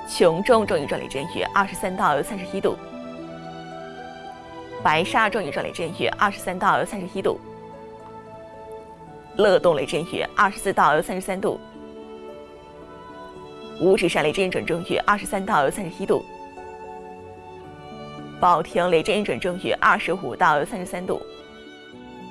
琼中周易专类阵穴23到31度，白沙周易专类阵穴23到31度，乐东类阵穴24到33度，五指山类真准正穴23到31度，保亭类真准正穴25到33度。